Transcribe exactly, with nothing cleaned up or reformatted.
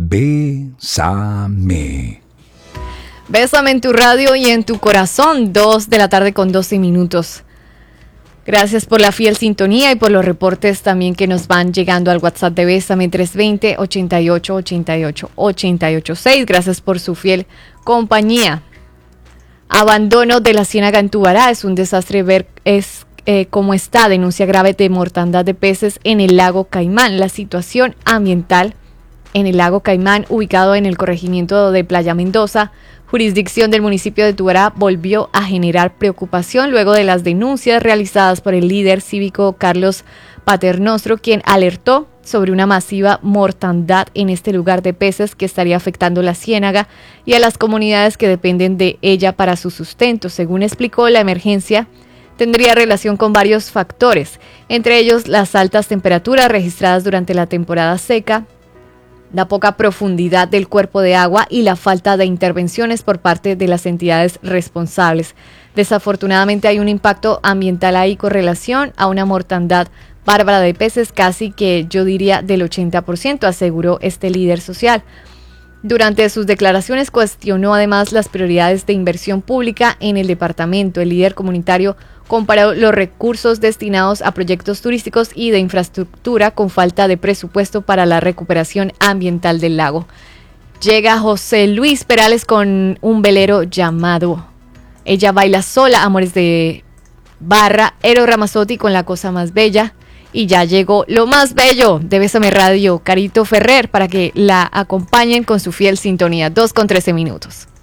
Bésame. Bésame en tu radio y en tu corazón, dos de la tarde con doce minutos. Gracias por la fiel sintonía y por los reportes también que nos van llegando al WhatsApp de Bésame tres dos cero, ocho ocho, ocho ocho, ocho ocho seis. Gracias por su fiel compañía. Abandono de la ciénaga en Tubará. Es un desastre ver es, eh, cómo está. Denuncia grave de mortandad de peces en el lago Caimán. La situación ambiental en el lago Caimán, ubicado en el corregimiento de Playa Mendoza, jurisdicción del municipio de Tubará, volvió a generar preocupación luego de las denuncias realizadas por el líder cívico Carlos Paternostro, quien alertó sobre una masiva mortandad en este lugar de peces que estaría afectando la ciénaga y a las comunidades que dependen de ella para su sustento. Según explicó, la emergencia tendría relación con varios factores, entre ellos las altas temperaturas registradas durante la temporada seca, la poca profundidad del cuerpo de agua y la falta de intervenciones por parte de las entidades responsables. Desafortunadamente hay un impacto ambiental ahí con relación a una mortandad bárbara de peces, casi que yo diría del ochenta por ciento, aseguró este líder social. Durante sus declaraciones cuestionó además las prioridades de inversión pública en el departamento. El líder comunitario comparó los recursos destinados a proyectos turísticos y de infraestructura con falta de presupuesto para la recuperación ambiental del lago. Llega José Luis Perales con un velero llamado Ella baila sola, Amores de Barra, Ero Ramazzotti con La cosa más bella. Y ya llegó lo más bello de Bésame Radio, Carito Ferrer, para que la acompañen con su fiel sintonía. dos con trece minutos.